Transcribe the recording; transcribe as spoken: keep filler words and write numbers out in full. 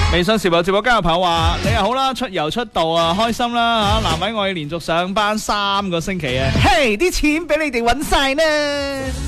微信時報直播間嘅朋友話：你又好啦，出遊出道啊，開心啦吓！難為我要連續上班三個星期啊， 嘿，啲錢俾你哋搵晒啦。